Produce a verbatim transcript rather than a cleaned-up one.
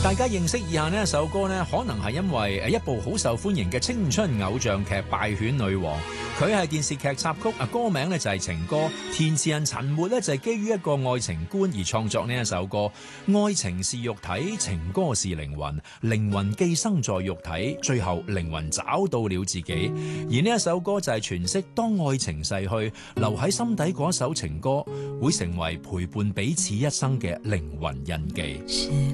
大家認識以下呢一首歌呢，可能係因為誒一部好受歡迎嘅青春偶像劇《敗犬女王》，佢係電視劇插曲，啊歌名呢就係情歌，填詞人陳末呢就係基於一個愛情觀而創作呢一首歌。愛情是肉體，情歌是靈魂，靈魂寄生在肉體，最後靈魂找到了自己。而呢一首歌就係詮釋當愛情逝去，留喺心底嗰首情歌，會成為陪伴彼此一生嘅靈魂印記。